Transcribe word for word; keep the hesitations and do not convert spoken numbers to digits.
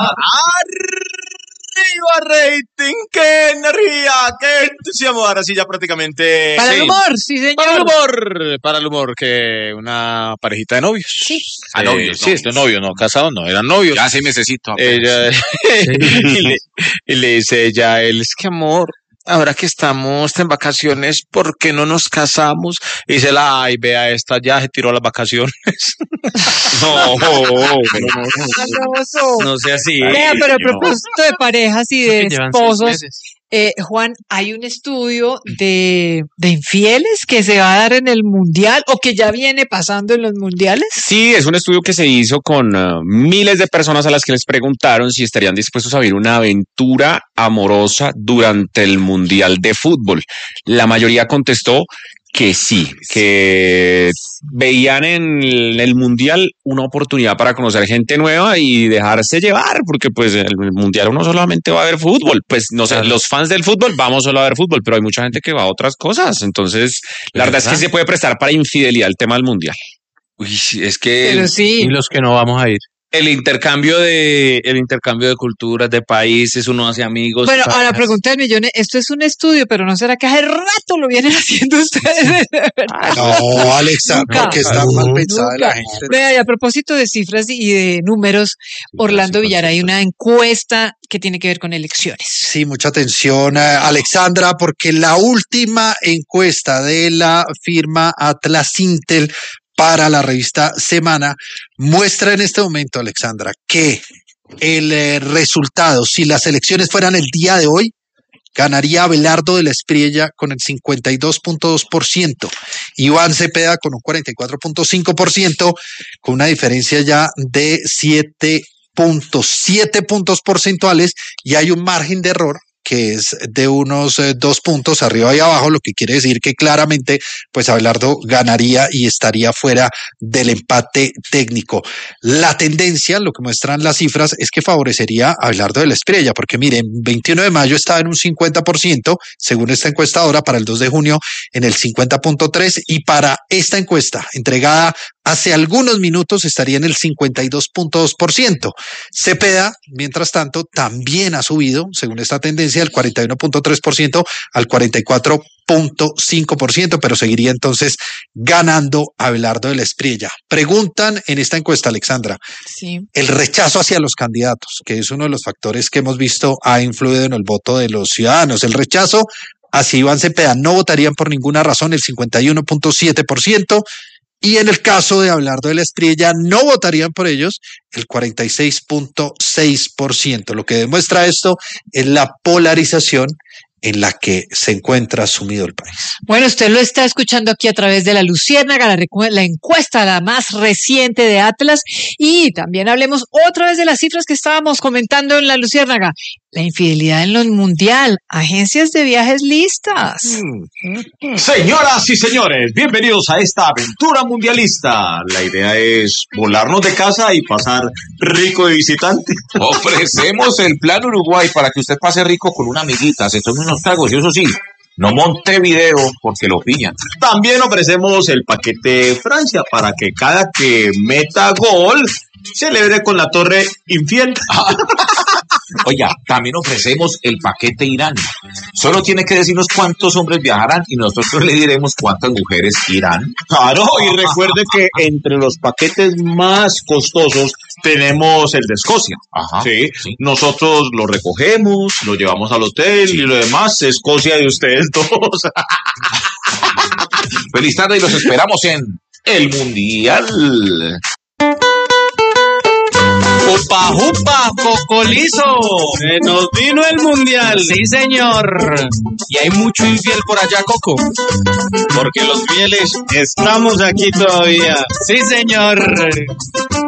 ¡Arriba rating! ¡Qué energía! ¡Qué entusiasmo! Ahora sí ya prácticamente... Para sí. el humor, sí señor. Para el humor, para el humor, que una parejita de novios. Sí. A eh, novios, sí, estos novios, no casados, no, eran novios. Ya seis mesecitos. Ella, y, le, y le dice ella a él, es que amor, ahora que estamos en vacaciones, ¿por qué no nos casamos? Y dice la, ay, vea, esta ya se tiró las vacaciones. no, no, no, no sea así. Vea, pero a propósito de parejas y de esposos, eh, Juan, hay un estudio de, de infieles que se va a dar en el Mundial o que ya viene pasando en los Mundiales. Sí, es un estudio que se hizo con uh, miles de personas a las que les preguntaron si estarían dispuestos a vivir una aventura amorosa durante el Mundial de Fútbol. La mayoría contestó que sí, que veían en el, el Mundial una oportunidad para conocer gente nueva y dejarse llevar, porque pues el Mundial uno solamente va a ver fútbol, pues no sé, los fans del fútbol vamos solo a ver fútbol, pero hay mucha gente que va a otras cosas, entonces la verdad es que se puede prestar para infidelidad el tema del Mundial. Uy, es que... Pero sí. Y los que no vamos a ir. El intercambio de el intercambio de culturas, de países, uno hace amigos. Bueno, ahora pregunta del millón, esto es un estudio, pero ¿no será que hace rato lo vienen haciendo ustedes? No, Alexa, porque está mal pensada la gente. Vea, y a propósito de cifras y de números, Orlando Villar, hay una encuesta que tiene que ver con elecciones. Sí, mucha atención, Alexandra, porque la última encuesta de la firma Atlas Intel para la revista Semana muestra en este momento, Alexandra, que el eh, resultado, si las elecciones fueran el día de hoy, ganaría Abelardo de la Espriella con el cincuenta y dos punto dos por ciento, Iván Cepeda con un cuarenta y cuatro punto cinco por ciento, con una diferencia ya de siete punto siete puntos porcentuales, y hay un margen de error que es de unos eh, dos puntos arriba y abajo, lo que quiere decir que claramente pues Abelardo ganaría y estaría fuera del empate técnico. La tendencia, lo que muestran las cifras, es que favorecería a Abelardo de la Espriella, porque miren, veintiuno de mayo estaba en un cincuenta por ciento, según esta encuestadora, para el dos de junio en el cincuenta punto tres, y para esta encuesta entregada hace algunos minutos estaría en el cincuenta y dos punto dos por ciento. Cepeda, mientras tanto, también ha subido, según esta tendencia, del cuarenta y uno punto tres por ciento al cuarenta y cuatro punto cinco por ciento, pero seguiría entonces ganando Abelardo de la Espriella. Preguntan en esta encuesta, Alexandra, sí, el rechazo hacia los candidatos, que es uno de los factores que hemos visto ha influido en el voto de los ciudadanos. El rechazo hacia Iván Cepeda, no votarían por ninguna razón, el cincuenta y uno punto siete por ciento, y en el caso de Abelardo de la Espriella, no votarían por ellos el cuarenta y seis punto seis por ciento. Lo que demuestra esto es la polarización en la que se encuentra sumido el país. Bueno, usted lo está escuchando aquí a través de la Luciérnaga, la, recu- la encuesta, la más reciente de Atlas, y también hablemos otra vez de las cifras que estábamos comentando en la Luciérnaga. La infidelidad en lo mundial, agencias de viajes listas. Señoras y señores, bienvenidos a esta aventura mundialista. La idea es volarnos de casa y pasar rico de visitante. Ofrecemos el plan Uruguay para que usted pase rico con una amiguita, se tome unos tragos y eso sí, no Montevideo porque lo pillan. También ofrecemos el paquete Francia para que cada que meta gol celebre con la torre infiel. Oiga, también ofrecemos el paquete Irán. Solo tiene que decirnos cuántos hombres viajarán y nosotros le diremos cuántas mujeres irán. Claro, y recuerde que entre los paquetes más costosos tenemos el de Escocia. Ajá, ¿sí? sí. Nosotros lo recogemos, lo llevamos al hotel sí. y lo demás es Escocia de ustedes dos. Feliz tarde y los esperamos en el Mundial. ¡Upa, upa, cocolizo! Se nos vino el mundial. Sí, señor. Y hay mucho infiel por allá, Coco. Porque los fieles estamos aquí todavía. Sí, señor.